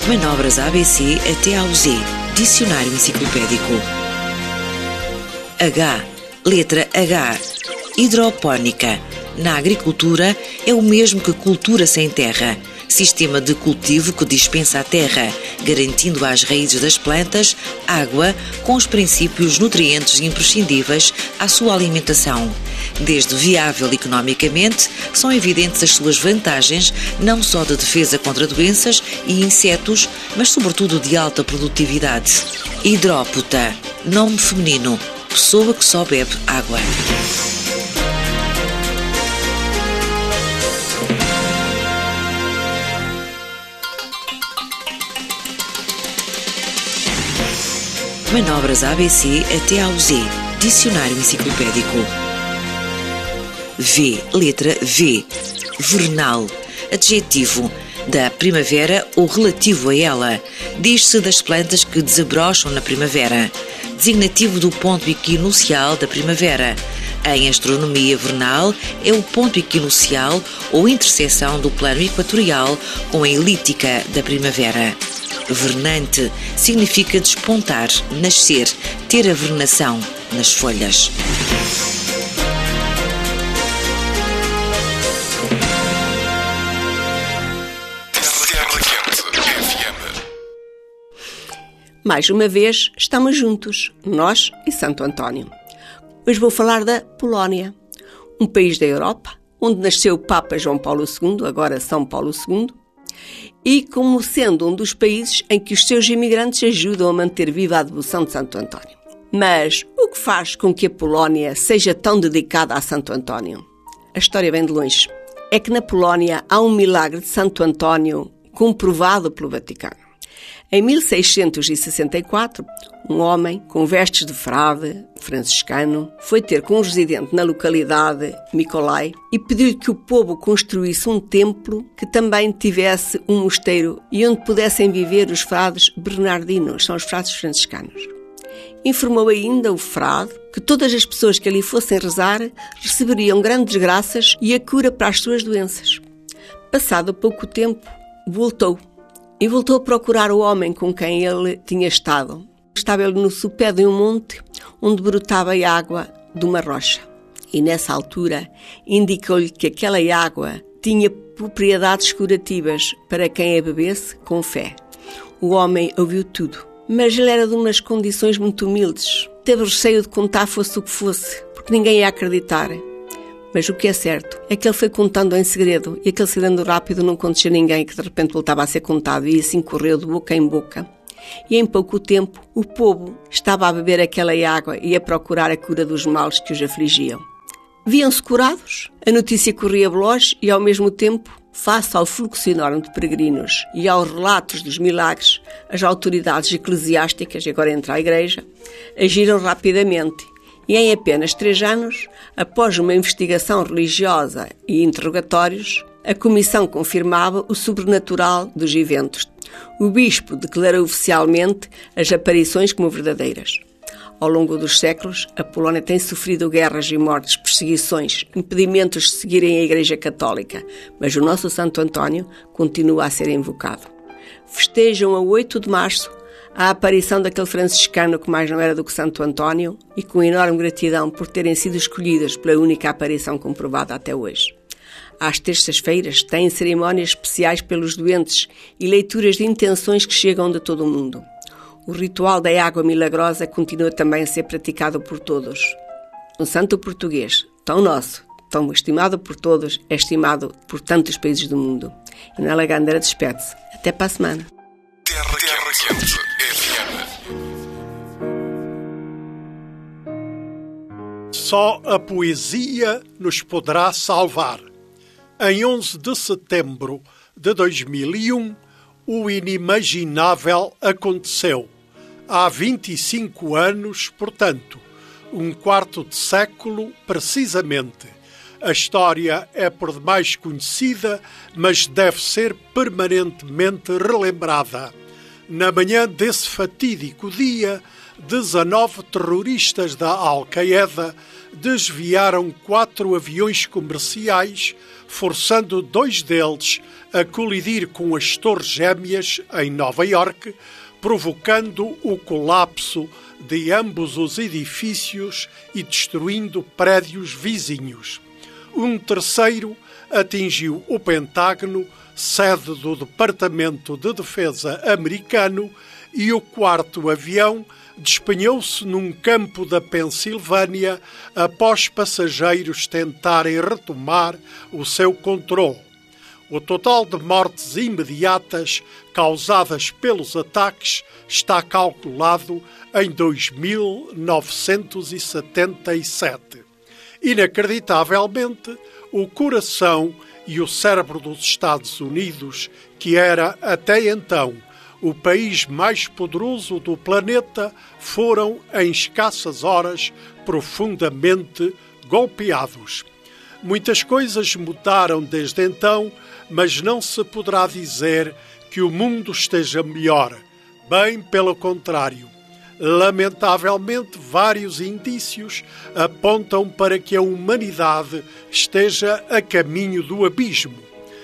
Manobras ABC até ao Z. Dicionário enciclopédico. H. Letra H. Hidropónica. Na agricultura é o mesmo que cultura sem terra. Sistema de cultivo que dispensa a terra, garantindo às raízes das plantas água com os princípios nutrientes imprescindíveis à sua alimentação. Desde viável economicamente, são evidentes as suas vantagens, não só de defesa contra doenças e insetos, mas sobretudo de alta produtividade. Hidrópota, nome feminino, pessoa que só bebe água. Manobras ABC até ao Z. Dicionário enciclopédico. V. Letra V. Vernal. Adjetivo. Da primavera ou relativo a ela. Diz-se das plantas que desabrocham na primavera. Designativo do ponto equinocial da primavera. Em astronomia vernal, é o ponto equinocial ou interseção do plano equatorial com a elíptica da primavera. Vernante significa despontar, nascer, ter a vernação nas folhas. Mais uma vez, estamos juntos, nós e Santo António. Hoje vou falar da Polónia, um país da Europa, onde nasceu o Papa João Paulo II, agora São Paulo II, e como sendo um dos países em que os seus imigrantes ajudam a manter viva a devoção de Santo António. Mas o que faz com que a Polónia seja tão dedicada a Santo António? A história vem de longe. É que na Polónia há um milagre de Santo António comprovado pelo Vaticano. Em 1664, um homem com vestes de frade franciscano foi ter com um residente na localidade, Mikolai, e pediu-lhe que o povo construísse um templo que também tivesse um mosteiro e onde pudessem viver os frades bernardinos, são os frades franciscanos. Informou ainda o frade que todas as pessoas que ali fossem rezar receberiam grandes graças e a cura para as suas doenças. Passado pouco tempo, voltou a procurar o homem com quem ele tinha estado. Estava ele no sopé de um monte onde brotava a água de uma rocha. E nessa altura indicou-lhe que aquela água tinha propriedades curativas para quem a bebesse com fé. O homem ouviu tudo, mas ele era de umas condições muito humildes. Teve receio de contar fosse o que fosse, porque ninguém ia acreditar. Mas o que é certo é que ele foi contando em segredo e aquele segredo rápido não contou a ninguém, que de repente voltava a ser contado e assim correu de boca em boca. E em pouco tempo o povo estava a beber aquela água e a procurar a cura dos males que os afligiam. Viam-se curados, a notícia corria veloz e ao mesmo tempo, face ao fluxo enorme de peregrinos e aos relatos dos milagres, as autoridades eclesiásticas, e agora entra a Igreja, agiram rapidamente. E em apenas 3 anos, após uma investigação religiosa e interrogatórios, a comissão confirmava o sobrenatural dos eventos. O bispo declarou oficialmente as aparições como verdadeiras. Ao longo dos séculos, a Polónia tem sofrido guerras e mortes, perseguições, impedimentos de seguirem a Igreja Católica, mas o nosso Santo António continua a ser invocado. Festejam a 8 de março a aparição daquele franciscano que mais não era do que Santo António e com enorme gratidão por terem sido escolhidas pela única aparição comprovada até hoje. Às terças-feiras têm cerimónias especiais pelos doentes e leituras de intenções que chegam de todo o mundo. O ritual da água milagrosa continua também a ser praticado por todos. Um santo português, tão nosso, tão estimado por todos, é estimado por tantos países do mundo. Nela Gandara despede-se. Até para a semana. Terra Quente FM. Só a poesia nos poderá salvar. Em 11 de setembro de 2001, o inimaginável aconteceu. Há 25 anos, portanto, um quarto de século precisamente. A história é por demais conhecida, mas deve ser permanentemente relembrada. Na manhã desse fatídico dia, 19 terroristas da Al-Qaeda desviaram 4 aviões comerciais forçando 2 deles a colidir com as Torres Gêmeas em Nova Iorque, provocando o colapso de ambos os edifícios e destruindo prédios vizinhos. Um terceiro atingiu o Pentágono, sede do Departamento de Defesa americano, e o 4º avião despenhou-se num campo da Pensilvânia após passageiros tentarem retomar o seu controle. O total de mortes imediatas causadas pelos ataques está calculado em 2.977. Inacreditavelmente, o coração e o cérebro dos Estados Unidos, que era até então o país mais poderoso do planeta, foram em escassas horas profundamente golpeados. Muitas coisas mudaram desde então, mas não se poderá dizer que o mundo esteja melhor. Bem pelo contrário. Lamentavelmente, vários indícios apontam para que a humanidade esteja a caminho do abismo.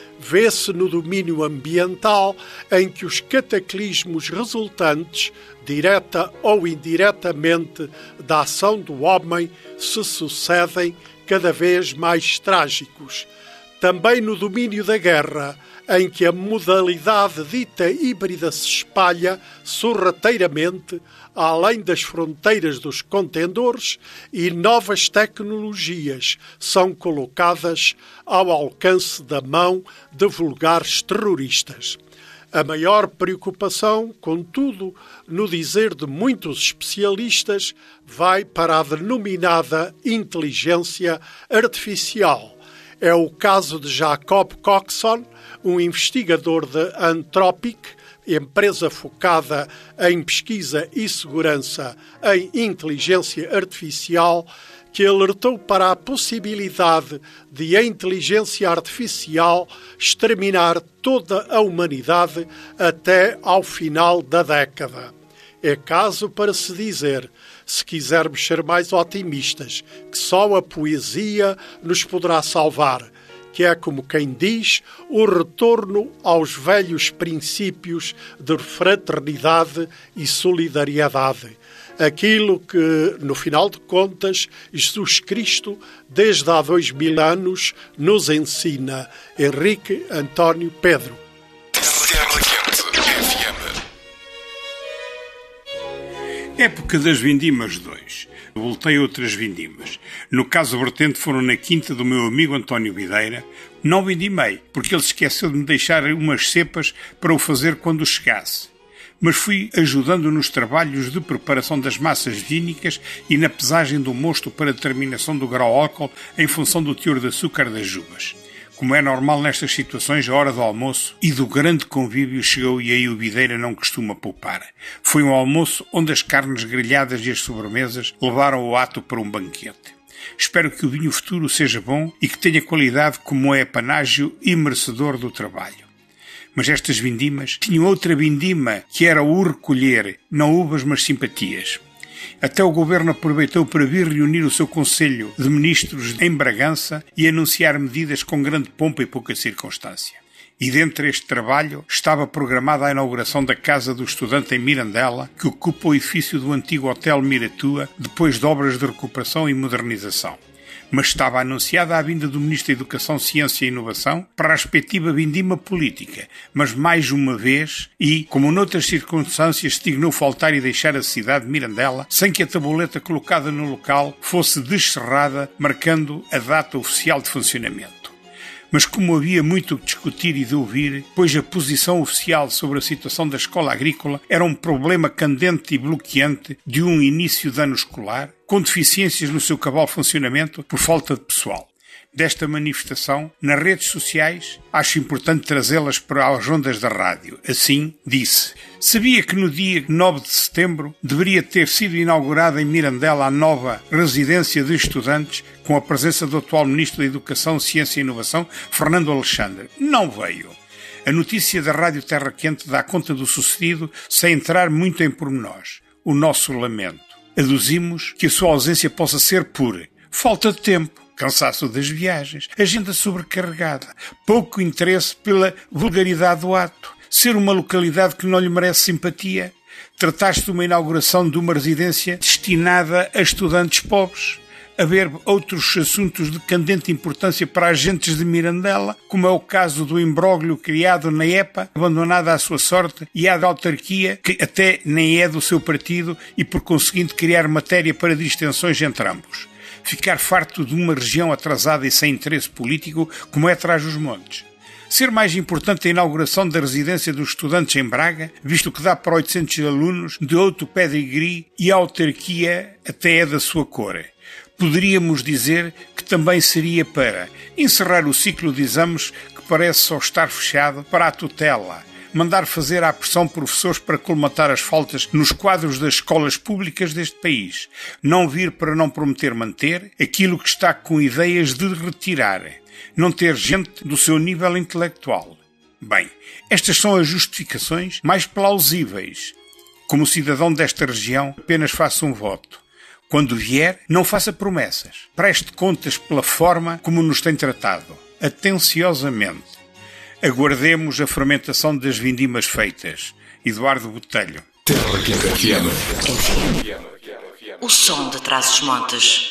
Vê-se no domínio ambiental, em que os cataclismos resultantes, direta ou indiretamente, da ação do homem, se sucedem cada vez mais trágicos. Também no domínio da guerra, em que a modalidade dita híbrida se espalha sorrateiramente além das fronteiras dos contendores e novas tecnologias são colocadas ao alcance da mão de vulgares terroristas. A maior preocupação, contudo, no dizer de muitos especialistas, vai para a denominada inteligência artificial. É o caso de Jacob Coxon, um investigador de Anthropic, empresa focada em pesquisa e segurança em inteligência artificial, que alertou para a possibilidade de a inteligência artificial exterminar toda a humanidade até ao final da década. É caso para se dizer, se quisermos ser mais otimistas, que só a poesia nos poderá salvar, que é, como quem diz, o retorno aos velhos princípios de fraternidade e solidariedade. Aquilo que, no final de contas, Jesus Cristo, desde há 2000 anos, nos ensina. Henrique António Pedro. Terra Quente FM. Época das Vindimas 2. Voltei outras vindimas. No caso vertente foram na quinta do meu amigo António Videira. Não vindimei, porque ele esqueceu de me deixar umas cepas para o fazer quando chegasse. Mas fui ajudando nos trabalhos de preparação das massas vínicas e na pesagem do mosto para determinação do grau álcool em função do teor de açúcar das uvas. Como é normal nestas situações, a hora do almoço e do grande convívio chegou e aí o Videira não costuma poupar. Foi um almoço onde as carnes grelhadas e as sobremesas levaram o ato para um banquete. Espero que o vinho futuro seja bom e que tenha qualidade como é panágio e merecedor do trabalho. Mas estas vindimas tinham outra vindima que era o recolher, não uvas mas simpatias. Até o governo aproveitou para vir reunir o seu Conselho de Ministros em Bragança e anunciar medidas com grande pompa e pouca circunstância. E dentro deste trabalho estava programada a inauguração da Casa do Estudante em Mirandela, que ocupa o edifício do antigo Hotel Miratua, depois de obras de recuperação e modernização. Mas estava anunciada a vinda do Ministro da Educação, Ciência e Inovação para a respectiva vindima política, mas mais uma vez, e, como noutras circunstâncias, se dignou faltar e deixar a cidade de Mirandela sem que a tabuleta colocada no local fosse descerrada, marcando a data oficial de funcionamento. Mas como havia muito o que discutir e de ouvir, pois a posição oficial sobre a situação da escola agrícola era um problema candente e bloqueante de um início de ano escolar, com deficiências no seu cabal funcionamento por falta de pessoal. Desta manifestação, nas redes sociais, acho importante trazê-las para as ondas da rádio. Assim, disse: sabia que no dia 9 de setembro deveria ter sido inaugurada em Mirandela a nova residência de estudantes com a presença do atual Ministro da Educação, Ciência e Inovação, Fernando Alexandre. Não veio. A notícia da Rádio Terra Quente dá conta do sucedido sem entrar muito em pormenores. O nosso lamento. Aduzimos que a sua ausência possa ser por falta de tempo, cansaço das viagens, agenda sobrecarregada, pouco interesse pela vulgaridade do ato, ser uma localidade que não lhe merece simpatia, tratar-se de uma inauguração de uma residência destinada a estudantes pobres, haver outros assuntos de candente importância para agentes de Mirandela, como é o caso do imbróglio criado na EPA, abandonada à sua sorte, e à da autarquia, que até nem é do seu partido, e por conseguinte criar matéria para distensões entre ambos. Ficar farto de uma região atrasada e sem interesse político, como é Trás-os-Montes. Ser mais importante a inauguração da residência dos estudantes em Braga, visto que dá para 800 alunos de outro pedigree e a autarquia até é da sua cor. Poderíamos dizer que também seria para encerrar o ciclo de exames que parece só estar fechado para a tutela, mandar fazer à pressão professores para colmatar as faltas nos quadros das escolas públicas deste país, não vir para não prometer manter aquilo que está com ideias de retirar, não ter gente do seu nível intelectual. Bem, estas são as justificações mais plausíveis. Como cidadão desta região, apenas faço um voto. Quando vier, não faça promessas. Preste contas pela forma como nos tem tratado. Atenciosamente. Aguardemos a fermentação das vindimas feitas. Eduardo Botelho. Terra Quente FM. O som de Trás-os-Montes.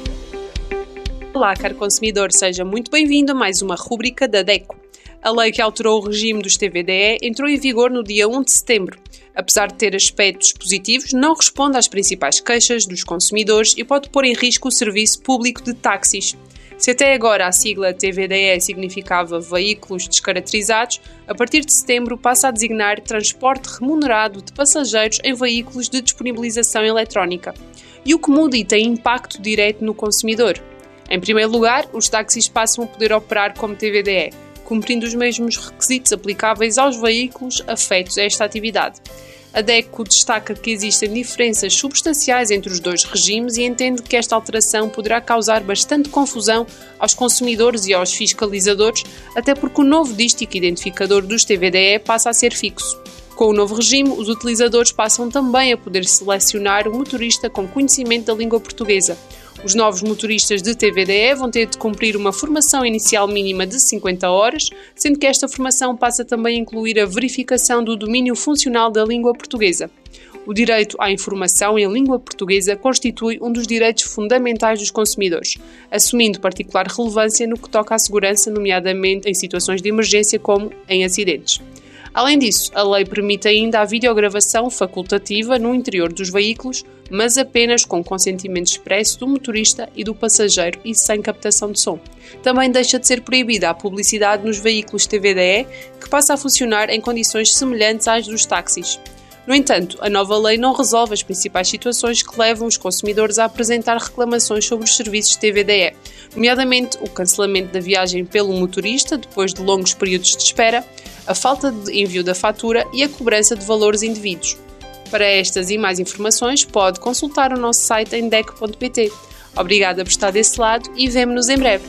Olá, caro consumidor, seja muito bem-vindo a mais uma rúbrica da DECO. A lei que alterou o regime dos TVDE entrou em vigor no dia 1 de setembro. Apesar de ter aspectos positivos, não responde às principais queixas dos consumidores e pode pôr em risco o serviço público de táxis. Se até agora a sigla TVDE significava veículos descaracterizados, a partir de setembro passa a designar transporte remunerado de passageiros em veículos de disponibilização eletrónica. E o que muda e tem impacto direto no consumidor? Em primeiro lugar, os táxis passam a poder operar como TVDE, cumprindo os mesmos requisitos aplicáveis aos veículos afetos a esta atividade. A DECO destaca que existem diferenças substanciais entre os dois regimes e entende que esta alteração poderá causar bastante confusão aos consumidores e aos fiscalizadores, até porque o novo dístico identificador dos TVDE passa a ser fixo. Com o novo regime, os utilizadores passam também a poder selecionar o motorista com conhecimento da língua portuguesa. Os novos motoristas de TVDE vão ter de cumprir uma formação inicial mínima de 50 horas, sendo que esta formação passa também a incluir a verificação do domínio funcional da língua portuguesa. O direito à informação em língua portuguesa constitui um dos direitos fundamentais dos consumidores, assumindo particular relevância no que toca à segurança, nomeadamente em situações de emergência como em acidentes. Além disso, a lei permite ainda a videogravação facultativa no interior dos veículos, mas apenas com consentimento expresso do motorista e do passageiro e sem captação de som. Também deixa de ser proibida a publicidade nos veículos TVDE, que passa a funcionar em condições semelhantes às dos táxis. No entanto, a nova lei não resolve as principais situações que levam os consumidores a apresentar reclamações sobre os serviços TVDE, nomeadamente o cancelamento da viagem pelo motorista depois de longos períodos de espera, a falta de envio da fatura e a cobrança de valores indevidos. Para estas e mais informações, pode consultar o nosso site em deco.pt. Obrigada por estar desse lado e vemo-nos em breve.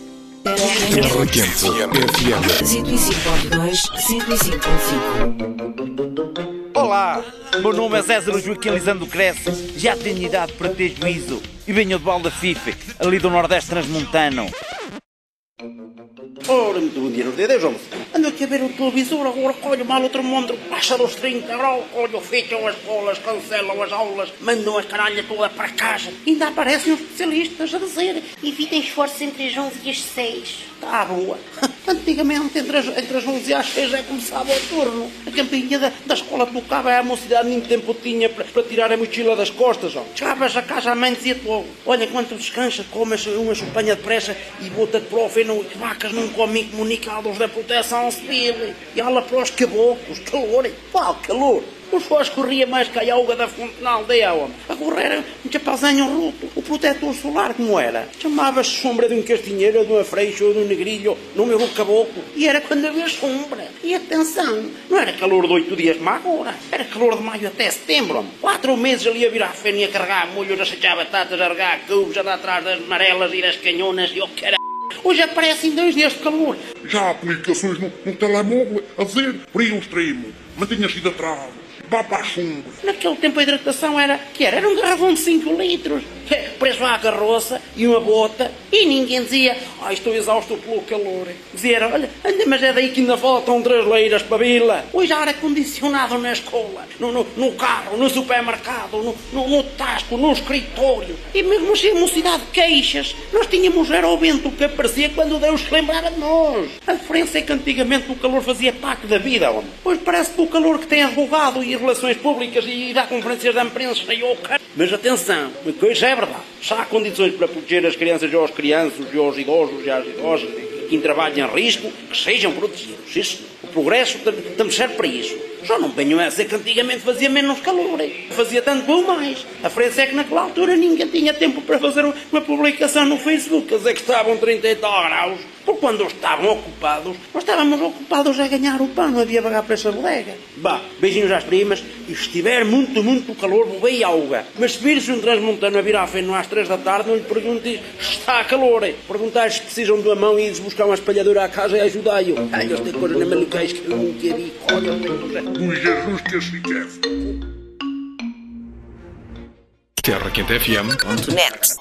Terra Quente FM. 105.2, 105.5. Olá, meu nome é César Joaquim Lisandro Cresce, já tenho idade para ter juízo e venho de Balda Fife, ali do Nordeste Transmontano. Ora, muito bom dia, Deus, homem. Ando aqui a ver o televisor, agora colho mal outro mundo, baixa dos 30 graus, colho, fecham as escolas, cancelam as aulas, mandam a caralha toda para casa. Ainda aparecem os especialistas a dizer: evitem esforços entre as 11 e as 6. Está boa. Antigamente, entre as 11 e as 6 já começava o turno. A campainha da escola tocava, a mocidade nem tempo tinha para tirar a mochila das costas. Ó. Chegavas a casa, a mãe dizia-te logo: olha, enquanto descansas, comes uma chupanha depressa e bota-te para o feno, que vacas não comem comunicados da proteção civil. E olha para os caboclos, calor, pá, calor. O suor corria mais que a alga da fonte na aldeia, homem. A correr um chapazinho ruto, o protetor solar como era. Chamava-se sombra de um castinheiro, de uma freixa ou de um negrilho, no meu caboclo. E era quando havia sombra. E atenção, não era calor de 8 dias como agora. Era calor de maio até setembro, homem. 4 meses ali a virar a feno e a carregar molhos, a sacar batatas, a regar cubos, a dar atrás das amarelas e das canhonas e o caralho. Hoje aparecem 2 dias de calor. Já há aplicações no telemóvel a dizer frio extremo, mantenha-se de atrás, para fundo. Naquele tempo a hidratação era um garrafão de 5 litros, preso à carroça e uma bota, e ninguém dizia, estou exausto pelo calor. Dizia, olha, mas é daí que ainda faltam 3 leiras para a vila. Hoje há ar-condicionado na escola, no carro, no supermercado, no tasco, no escritório. E mesmo assim a mocidade de queixas, nós tínhamos era o vento que aparecia quando Deus se lembrava de nós. A diferença é que antigamente o calor fazia parte da vida, homem. Hoje parece que o calor que tem advogado e relações públicas e dá conferências de imprensa e o cara. Mas atenção, uma coisa é verdade. Se há condições para proteger as crianças e aos crianças e aos idosos e às idosas que trabalham em risco, que sejam protegidos. Isso, o progresso também serve para isso. Só não venham a dizer que antigamente fazia menos calor. Fazia tanto ou mais. A diferença é que naquela altura ninguém tinha tempo para fazer uma publicação no Facebook a dizer que estavam 30 e tal graus. Porque quando estavam ocupados, nós estávamos ocupados a ganhar o pão, não havia pagar para essa bodega. Beijinhos às primas, e se estiver muito calor, bebei água. Mas se vires um transmontano a virar feno às 3 da tarde, não lhe perguntes se está calor. Perguntar se precisam de uma mão e ires buscar uma espalhadora à casa e ajudai-o. Eles têm coisa na maluquez que eu nunca vi. Olha, Dos Jesus que se quer. Terra Quente FM.net.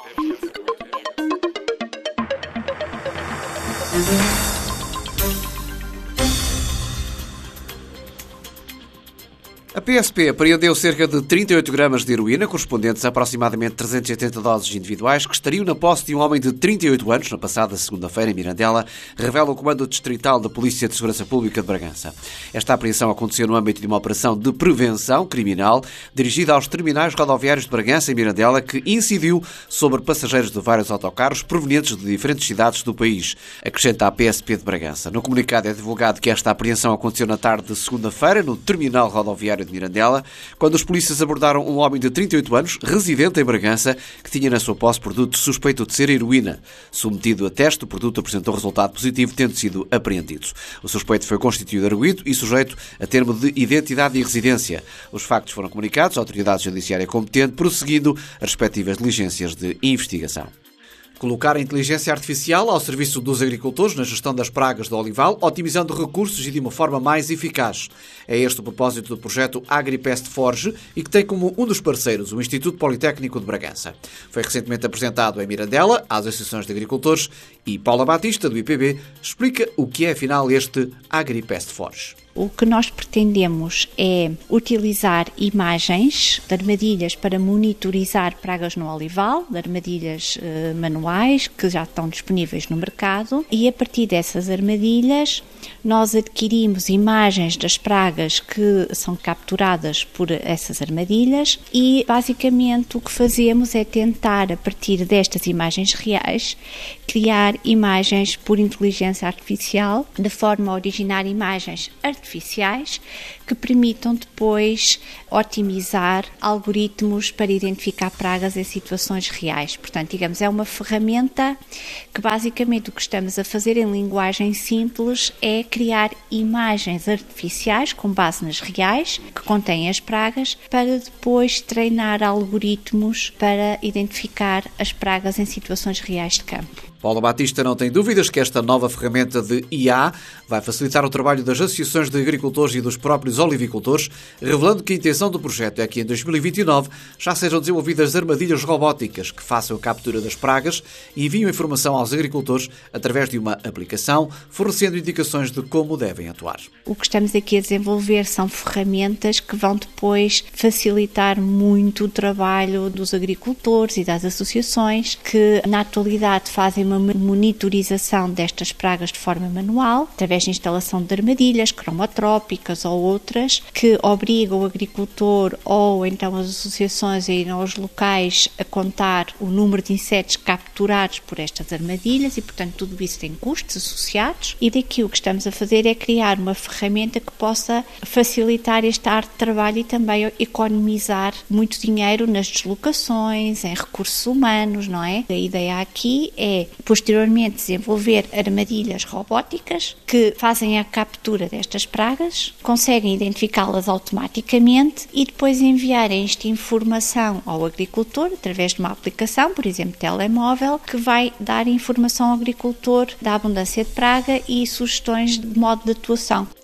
A PSP apreendeu cerca de 38 gramas de heroína, correspondentes a aproximadamente 380 doses individuais, que estariam na posse de um homem de 38 anos, na passada segunda-feira, em Mirandela, revela o Comando Distrital da Polícia de Segurança Pública de Bragança. Esta apreensão aconteceu no âmbito de uma operação de prevenção criminal dirigida aos terminais rodoviários de Bragança e Mirandela, que incidiu sobre passageiros de vários autocarros provenientes de diferentes cidades do país, acrescenta a PSP de Bragança. No comunicado é divulgado que esta apreensão aconteceu na tarde de segunda-feira, no terminal rodoviário de Mirandela, quando os polícias abordaram um homem de 38 anos, residente em Bragança, que tinha na sua posse produto suspeito de ser heroína. Submetido a teste, o produto apresentou resultado positivo, tendo sido apreendido. O suspeito foi constituído arguido e sujeito a termo de identidade e residência. Os factos foram comunicados à autoridade judiciária competente, prosseguindo as respectivas diligências de investigação. Colocar a inteligência artificial ao serviço dos agricultores na gestão das pragas do olival, otimizando recursos e de uma forma mais eficaz. É este o propósito do projeto AgriPest Forge e que tem como um dos parceiros o Instituto Politécnico de Bragança. Foi recentemente apresentado em Mirandela às associações de agricultores e Paula Batista, do IPB, explica o que é afinal este AgriPest Forge. O que nós pretendemos é utilizar imagens de armadilhas para monitorizar pragas no olival, de armadilhas manuais que já estão disponíveis no mercado, e a partir dessas armadilhas nós adquirimos imagens das pragas que são capturadas por essas armadilhas e basicamente o que fazemos é tentar, a partir destas imagens reais, criar imagens por inteligência artificial, de forma a originar imagens artificiais que permitam depois otimizar algoritmos para identificar pragas em situações reais. Portanto, digamos, é uma ferramenta que basicamente o que estamos a fazer em linguagem simples é criar imagens artificiais com base nas reais, que contêm as pragas, para depois treinar algoritmos para identificar as pragas em situações reais de campo. Paula Batista não tem dúvidas que esta nova ferramenta de IA vai facilitar o trabalho das associações de agricultores e dos próprios olivicultores, revelando que a intenção do projeto é que em 2029 já sejam desenvolvidas armadilhas robóticas que façam a captura das pragas e enviam informação aos agricultores através de uma aplicação, fornecendo indicações de como devem atuar. O que estamos aqui a desenvolver são ferramentas que vão depois facilitar muito o trabalho dos agricultores e das associações que, na atualidade, fazem uma monitorização destas pragas de forma manual, através de instalação de armadilhas cromotrópicas ou outras, que obrigam o agricultor ou então as associações a irem aos locais a contar o número de insetos capturados por estas armadilhas e, portanto, tudo isso tem custos associados. E daqui o que estamos a fazer é criar uma ferramenta que possa facilitar este arte de trabalho e também economizar muito dinheiro nas deslocações, em recursos humanos, não é? A ideia aqui é posteriormente desenvolver armadilhas robóticas que fazem a captura destas pragas, conseguem identificá-las automaticamente e depois enviarem esta informação ao agricultor através de uma aplicação, por exemplo, telemóvel, que vai dar informação ao agricultor da abundância de praga e sugestões de modo de atuação.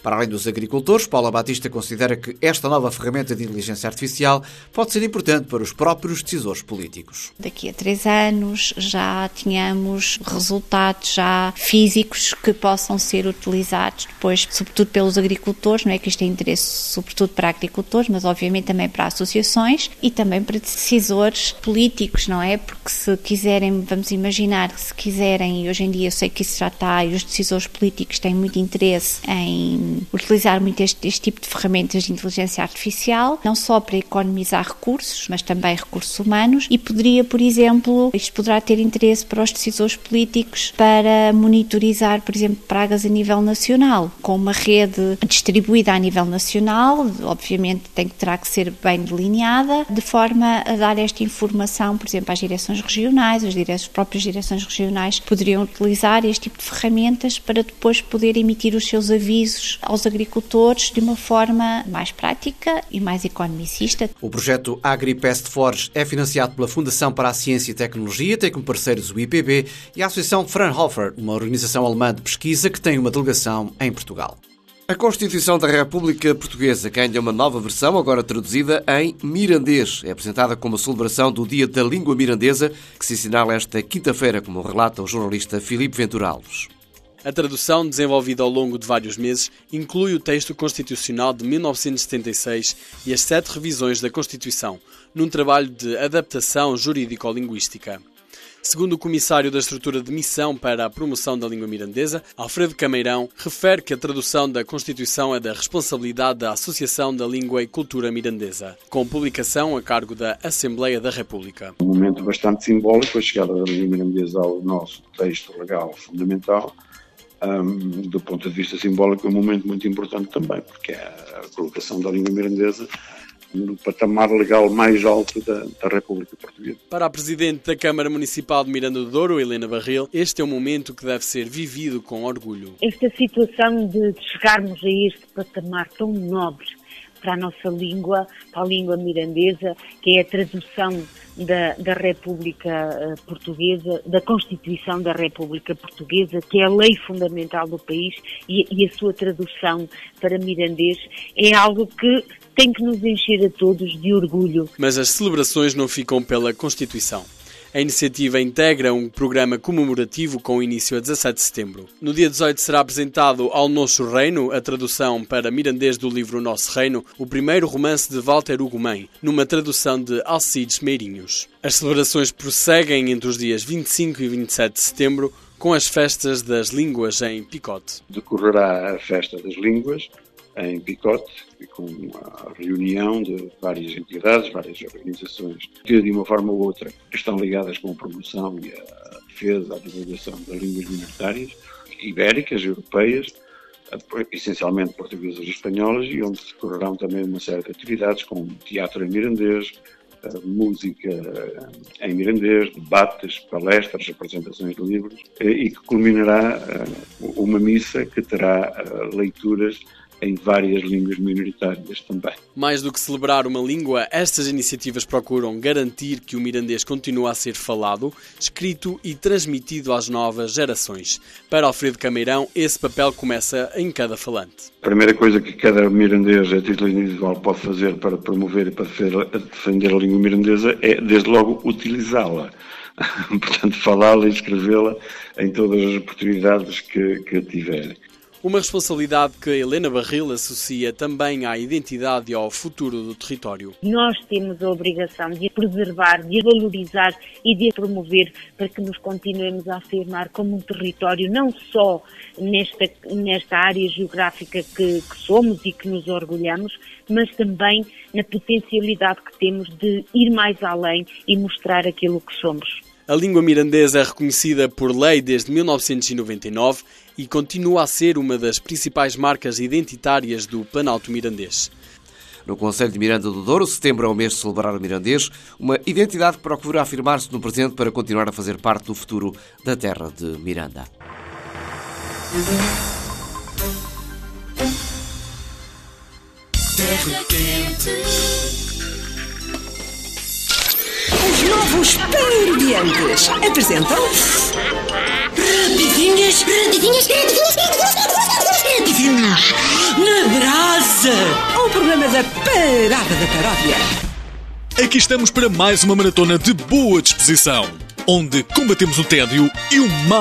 Para além dos agricultores, Paula Batista considera que esta nova ferramenta de inteligência artificial pode ser importante para os próprios decisores políticos. Daqui a 3 anos já tínhamos resultados já físicos que possam ser utilizados depois, sobretudo pelos agricultores, não é que isto tem interesse sobretudo para agricultores, mas obviamente também para associações e também para decisores políticos, não é? Porque se quiserem, vamos imaginar que se quiserem, e hoje em dia eu sei que isso já está, e os decisores políticos têm muito interesse em utilizar muito este tipo de ferramentas de inteligência artificial, não só para economizar recursos, mas também recursos humanos, e poderia, por exemplo, isto poderá ter interesse para os decisores políticos para monitorizar, por exemplo, pragas a nível nacional, com uma rede distribuída a nível nacional, obviamente terá que ser bem delineada, de forma a dar esta informação, por exemplo, às direções regionais, as próprias direções regionais poderiam utilizar este tipo de ferramentas para depois poder emitir os seus avisos aos agricultores de uma forma mais prática e mais economicista. O projeto AgriPest Forge é financiado pela Fundação para a Ciência e Tecnologia, tem como parceiros o IPB e a Associação Fraunhofer, uma organização alemã de pesquisa que tem uma delegação em Portugal. A Constituição da República Portuguesa ganha uma nova versão, agora traduzida em mirandês. É apresentada como a celebração do Dia da Língua Mirandesa, que se assinala esta quinta-feira, como relata o jornalista Filipe Ventura Alves. A tradução, desenvolvida ao longo de vários meses, inclui o texto constitucional de 1976 e as 7 revisões da Constituição, num trabalho de adaptação jurídico-linguística. Segundo o Comissário da Estrutura de Missão para a Promoção da Língua Mirandesa, Alfredo Cameirão, refere que a tradução da Constituição é da responsabilidade da Associação da Língua e Cultura Mirandesa, com publicação a cargo da Assembleia da República. Um momento bastante simbólico, a chegada da língua mirandesa ao nosso texto legal fundamental. Do ponto de vista simbólico, é um momento muito importante também, porque é a colocação da língua mirandesa no patamar legal mais alto da República Portuguesa. Para a Presidente da Câmara Municipal de Miranda do Douro, Helena Barril, este é um momento que deve ser vivido com orgulho. Esta situação de chegarmos a este patamar tão nobre para a nossa língua, para a língua mirandesa, que é a tradução da República Portuguesa, da Constituição da República Portuguesa, que é a lei fundamental do país, e a sua tradução para mirandês, é algo que tem que nos encher a todos de orgulho. Mas as celebrações não ficam pela Constituição. A iniciativa integra um programa comemorativo com início a 17 de setembro. No dia 18 será apresentado Ao Nosso Reino, a tradução para mirandês do livro Nosso Reino, o primeiro romance de Walter Ugumem, numa tradução de Alcides Meirinhos. As celebrações prosseguem entre os dias 25 e 27 de setembro, com as festas das línguas em Picote. Decorrerá a Festa das Línguas em Picote, com a reunião de várias entidades, várias organizações, que de uma forma ou outra estão ligadas com a promoção e a defesa, a divulgação das línguas minoritárias, ibéricas, europeias, essencialmente portuguesas e espanholas, e onde decorrerão também uma série de atividades, como teatro em mirandês, música em mirandês, debates, palestras, apresentações de livros, e que culminará uma missa que terá leituras em várias línguas minoritárias também. Mais do que celebrar uma língua, estas iniciativas procuram garantir que o mirandês continua a ser falado, escrito e transmitido às novas gerações. Para Alfredo Cameirão, esse papel começa em cada falante. A primeira coisa que cada mirandês a título individual pode fazer para promover e para defender a língua mirandesa é, desde logo, utilizá-la. Portanto, falá-la e escrevê-la em todas as oportunidades que tiver. Uma responsabilidade que Helena Barril associa também à identidade e ao futuro do território. Nós temos a obrigação de a preservar, de a valorizar e de a promover para que nos continuemos a afirmar como um território, não só nesta área geográfica que somos e que nos orgulhamos, mas também na potencialidade que temos de ir mais além e mostrar aquilo que somos. A língua mirandesa é reconhecida por lei desde 1999 e continua a ser uma das principais marcas identitárias do Planalto Mirandês. No Conselho de Miranda do Douro, setembro é o mês de celebrar o mirandês, uma identidade que procura afirmar-se no presente para continuar a fazer parte do futuro da terra de Miranda. Terra Quente. Os novos Pan-Ingredientes apresentam rapidinhas Parada da Paródia. Aqui estamos para mais uma maratona de boa disposição, onde combatemos o tédio e o mau